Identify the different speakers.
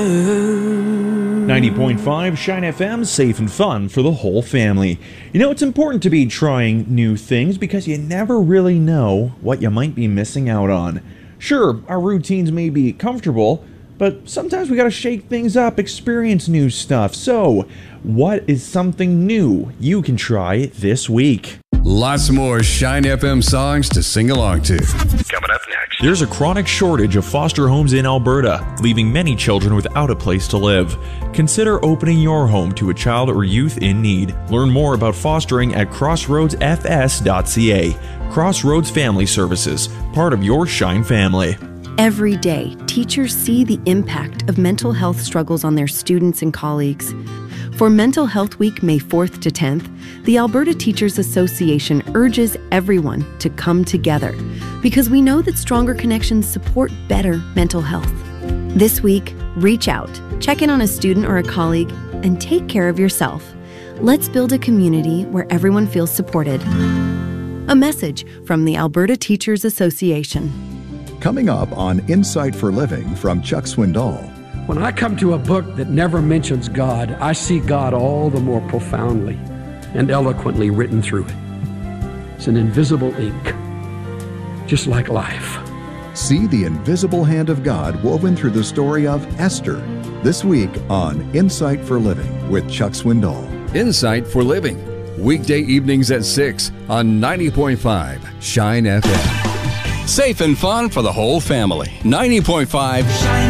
Speaker 1: 90.5 Shine FM, safe and fun for the whole family. You know, it's important to be trying new things because you never really know what you might be missing out on. Sure, our routines may be comfortable, but sometimes we gotta shake things up, experience new stuff. So, what is something new you can try this week?
Speaker 2: Lots more Shine FM songs to sing along to.
Speaker 3: Coming up next.
Speaker 1: There's a chronic shortage of foster homes in Alberta, leaving many children without a place to live. Consider opening your home to a child or youth in need. Learn more about fostering at crossroadsfs.ca. Crossroads Family Services, part of your Shine family.
Speaker 4: Every day, teachers see the impact of mental health struggles on their students and colleagues. For Mental Health Week, May 4th to 10th, the Alberta Teachers Association urges everyone to come together because we know that stronger connections support better mental health. This week, reach out, check in on a student or a colleague, and take care of yourself. Let's build a community where everyone feels supported. A message from the Alberta Teachers Association.
Speaker 5: Coming up on Insight for Living from Chuck Swindoll.
Speaker 6: When I come to a book that never mentions God, I see God all the more profoundly and eloquently written through it. It's an invisible ink, just like life.
Speaker 5: See the invisible hand of God woven through the story of Esther, this week on Insight for Living with Chuck Swindoll.
Speaker 2: Insight for Living, weekday evenings at 6 on 90.5 Shine FM. Safe and fun for the whole family. 90.5 Shine